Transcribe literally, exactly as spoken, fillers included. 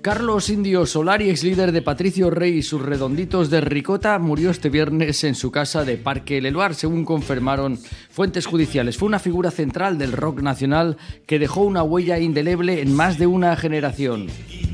Carlos Indio Solari, ex líder de Patricio Rey y sus Redonditos de Ricota, murió este viernes en su casa de Parque Leloir, según confirmaron fuentes judiciales. Fue una figura central del rock nacional que dejó una huella indeleble en más de una generación.